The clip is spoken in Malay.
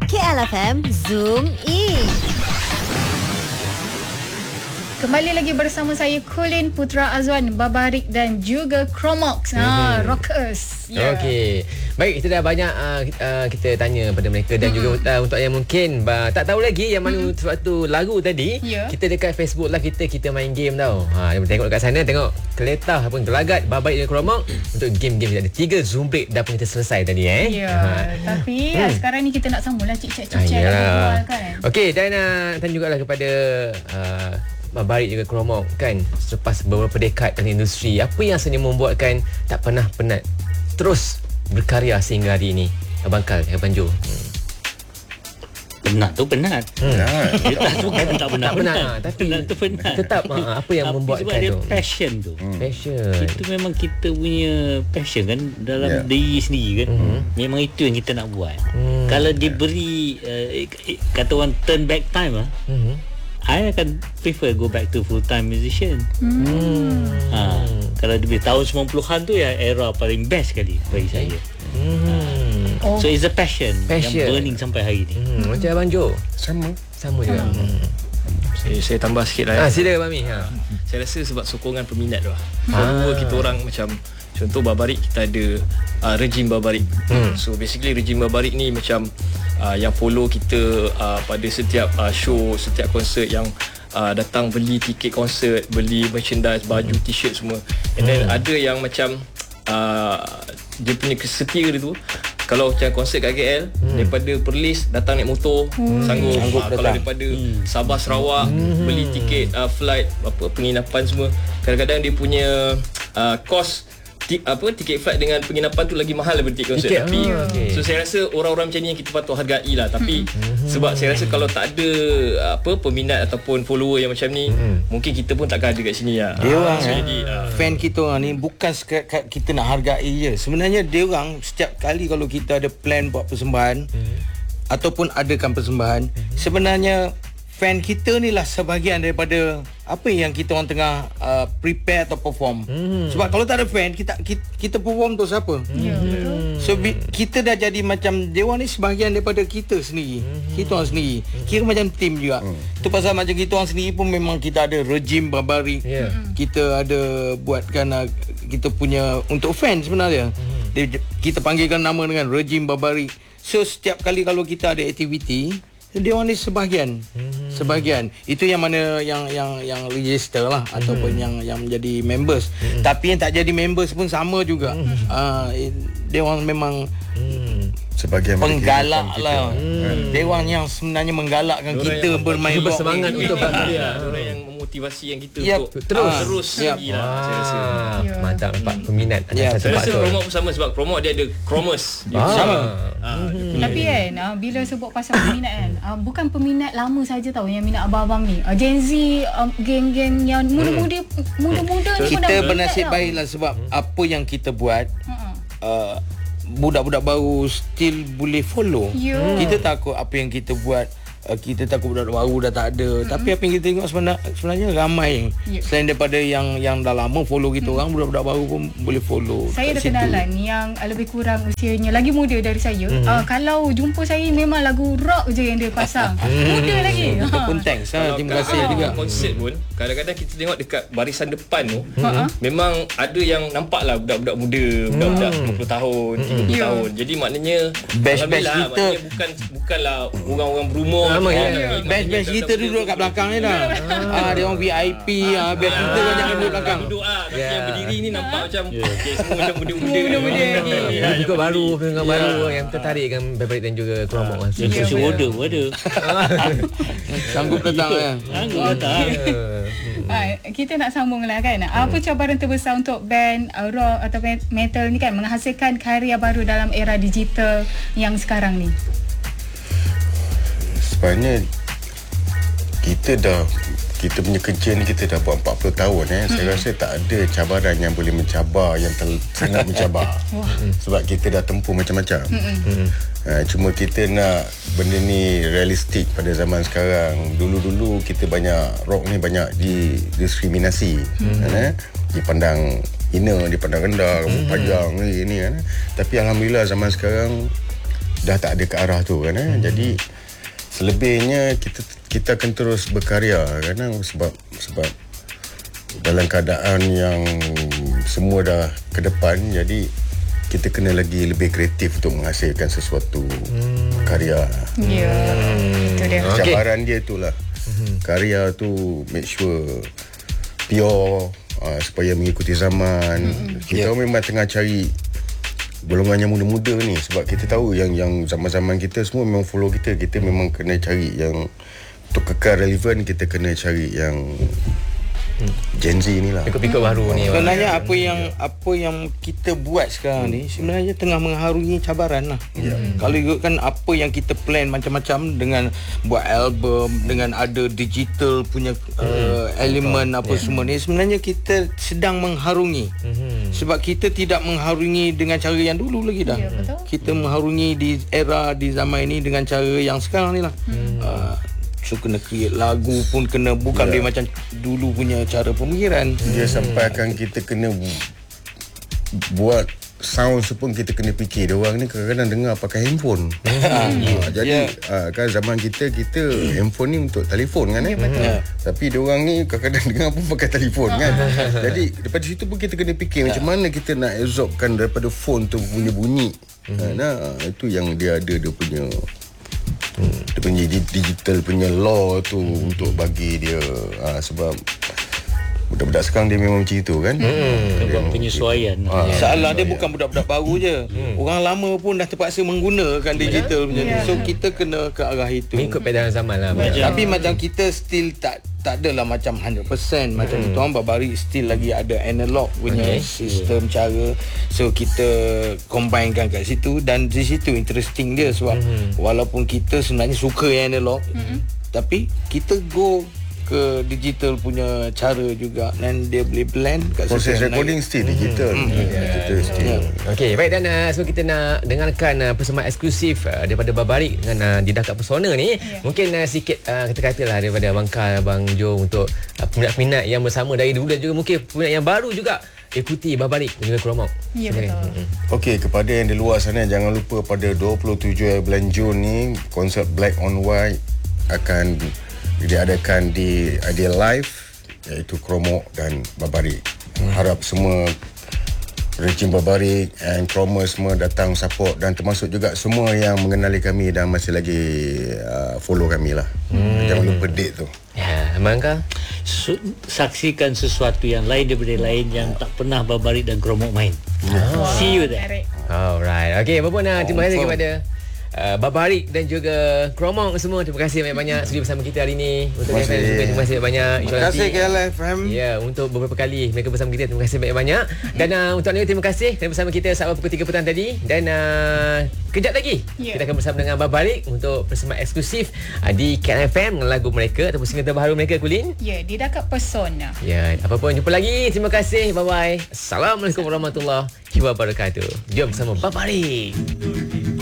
KLFM Zoom In. Kembali lagi bersama saya Colin Putra Azwan, Babarik dan juga Chromox. Rockers. Okey. Baik, kita dah banyak kita tanya pada mereka dan juga untuk yang mungkin tak tahu lagi yang mana suatu lagu tadi. Kita dekat Facebook lah kita main game tau. Tengok dekat sana, tengok Keletah ataupun Gelagat, Babarik dan Chromox untuk game-game kita ada 3 Zoom break dah pun kita selesai tadi Tapi sekarang ni kita nak sambunglah cik-cik kan. Okey, dan tanya jugalah kepada Babarik juga Chromox kan, selepas beberapa dekad dalam industri, apa yang sebenarnya membuatkan tak pernah penat terus berkarya sehingga hari ini? Abang Kal, Abang Jo. Penat tu penat. Kita bukan tak penat. Tapi penat tu penat. Tetap apa yang membuatkan sebab dia tu? passion tu. Passion. Itu memang kita punya passion kan dalam diri sendiri kan. Memang itu yang kita nak buat. Kalau diberi kata orang turn back time I akan prefer go back to full-time musician. Kalau di tahun 90-an tu ya era paling best kali bagi saya. So it's a passion yang burning sampai hari ni. Macam Abang Jo? Sama juga. Saya tambah sikit lah. Sila Mami. Saya rasa sebab sokongan peminat tu lah. Follower kita orang macam contoh Babarik, kita ada rejim Babarik. So basically rejim Babarik ni macam yang follow kita pada setiap show, setiap konsert yang datang beli tiket konsert, beli merchandise, baju, t-shirt semua. And then ada yang macam dia punya setia dia tu, kalau macam konsert kat KL, daripada Perlis datang naik motor, sanggup kalau daripada Sabah Sarawak beli tiket flight, penginapan semua. Kadang-kadang dia punya kos tiket flight dengan penginapan tu lagi mahal daripada tiket konsert. Tapi so saya rasa orang-orang macam ni yang kita patut hargai lah. Tapi sebab saya rasa kalau tak ada peminat ataupun follower yang macam ni, mungkin kita pun takkan ada kat sini lah. Dia orang fan kita orang ni bukan sekadar kita nak hargai je. Sebenarnya dia orang setiap kali kalau kita ada plan buat persembahan ataupun adakan persembahan, sebenarnya fan kita ni lah sebahagian daripada apa yang kita orang tengah prepare atau perform. Sebab kalau tak ada fan, kita perform tu siapa? So kita dah jadi macam dia orang ni sebahagian daripada kita sendiri. Kita orang sendiri. Kira macam team juga. Tu pasal macam kita orang sendiri pun memang kita ada rejim Babarik. Kita ada buatkan kita punya untuk fan sebenarnya. Kita panggilkan nama dengan rejim Babarik. So setiap kali kalau kita ada aktiviti, dia orang ni sebahagian. Itu yang mana yang register lah ataupun yang menjadi members. Tapi yang tak jadi members pun sama juga. Dia orang memang sebagian penggalak lah. Dia orang yang sebenarnya menggalakkan kita bermain rock, bersemangat untuk berkarya. Orang yang memotivasi yang kita untuk terus lagi lah. Saya rasa mantap nampak peminat. Saya rasa Chromox pun sama sebab Chromox dia ada Chromus sama. Tapi kan bila sebut pasal peminat kan, bukan peminat lama saja tahu yang minat abang-abang ni. Gen Z, geng-geng yang muda-muda ni pun kita bernasib baiklah sebab apa yang kita buat budak-budak baru still boleh follow. Kita takut apa yang kita buat, kita takut budak baru dah tak ada. Tapi apa yang kita tengok sebenarnya ramai. Selain daripada yang dah lama follow kita orang, budak-budak baru pun boleh follow. Saya ada kenalan yang lebih kurang usianya lagi muda dari saya. Kalau jumpa saya memang lagu rock je yang dia pasang. Muda lagi. Kita pun thanks. Terima kasih juga. Konsert pun kadang-kadang kita tengok dekat barisan depan tu, memang ada yang nampak lah budak-budak muda, budak-budak 20 tahun, 30 tahun. Jadi maknanya batch kita bukanlah orang-orang berumur. Batch kita duduk kat belakang ni dah. Dia orang VIP, batch kita banyak duduk belakang. Duduk tapi yang berdiri ni nampak macam semua macam muda-muda ni. Juga baru, pendengar baru yang tertarik dengan Babarik dan juga Chromox. Social order pun ada. Sanggup datang kan? Sanggup datang. Kita nak sambung lah kan. Apa cabaran terbesar untuk band rock atau metal ni kan menghasilkan karya baru dalam era digital yang sekarang ni? Sebenarnya kita punya kerja ni kita dah buat 40 tahun Saya rasa tak ada cabaran yang boleh mencabar, yang sangat mencabar. Sebab kita dah tempuh macam-macam. Cuma kita nak benda ni realistik pada zaman sekarang. Dulu-dulu kita rock ni banyak didiskriminasi. Dipandang hina, dipandang rendah, rambut panjang ni kan. Tapi alhamdulillah zaman sekarang dah tak ada ke arah tu kan. Jadi selebihnya kita akan terus berkarya kan, sebab dalam keadaan yang semua dah ke depan, jadi kita kena lagi lebih kreatif untuk menghasilkan sesuatu karya. Ya, itu dia. Cabaran dia itulah. Karya tu make sure pure, supaya mengikuti zaman. Kita memang tengah cari golongan yang muda-muda ni, sebab kita tahu yang zaman-zaman kita semua memang follow kita memang kena cari yang untuk kekal relevan. Kita kena cari yang Gen Z ni lah, pikuk-pikuk baru ni. Sebenarnya apa yang kita buat sekarang ni sebenarnya tengah mengharungi cabaran lah. Kalau ikutkan apa yang kita plan macam-macam, dengan buat album, dengan ada digital punya elemen apa semua ni, sebenarnya kita sedang mengharungi. Sebab kita tidak mengharungi dengan cara yang dulu lagi dah. Kita mengharungi di era, di zaman ini dengan cara yang sekarang ni lah. So kena create lagu pun kena, bukan dia macam dulu punya cara pemikiran. Dia sampaikan kita kena buat sound pun kita kena fikir. Dia orang ni kadang-kadang dengar pakai handphone. Jadi kan zaman kita handphone ni untuk telefon kan. Tapi dia orang ni kadang-kadang dengar pun pakai telefon kan. Jadi daripada situ pun kita kena fikir macam mana kita nak absorbkan daripada phone tu punya bunyi. Itu yang dia ada, dia punya digital punya law tu untuk bagi dia, sebab budak-budak sekarang dia memang macam itu kan. Buat penyesuaian. Salah dia bukan budak-budak baru je. Orang lama pun dah terpaksa menggunakan digital punya ni. So kita kena ke arah itu. Mengikut pedagang zaman lah. Tapi macam kita still tak adalah macam 100% macam itu. Orang Barbaric still lagi ada analog punya sistem cara. So kita combinekan kat situ, dan di situ interesting dia, sebab walaupun kita sebenarnya suka yang analog, tapi kita go ke digital punya cara juga, dan dia boleh blend kat proses recording still digital. Okey, baik, dan so kita nak dengarkan persembahan eksklusif daripada Barbaric dengan Didakak Pesona ni. Mungkin sikit kata-katalah daripada Abang Kal, Abang Jo, untuk peminat-peminat yang bersama dari dulu, dan juga mungkin peminat yang baru juga ikuti Barbaric dan juga Kromok. Ya, betul. Okey, kepada yang di luar sana, jangan lupa pada 27 bulan Jun ni konsert Black on White akan diadakan di Ideal Live, iaitu Kromok dan Barbaric. Harap semua rejim Barbaric and Kromok semua datang support, dan termasuk juga semua yang mengenali kami dan masih lagi follow kami lah. Jangan lupa date tu. Ya, Abang Kal, saksikan sesuatu yang lain daripada lain yang tak pernah Barbaric dan Kromok main. See you there. Alright. Okey, apa pun terima kasih kepada Barbaric dan juga Kromok semua. Terima kasih banyak-banyak sudi bersama kita hari ini. Untuk FM juga terima kasih banyak. Terima kasih KLFM. Ya, untuk beberapa kali mereka bersama kita, terima kasih banyak-banyak. Dan untuk anda terima kasih kerana bersama kita saat pukul 3 petang tadi. Dan kejap lagi kita akan bersama dengan Barbaric untuk persembahan eksklusif di KLFM dengan lagu mereka ataupun single terbaru mereka, Kulin. Ya, Didakak Pesona. Ya, apa pun jumpa lagi. Terima kasih. Bye bye. Assalamualaikum warahmatullahi wabarakatuh. Jom bersama Barbaric.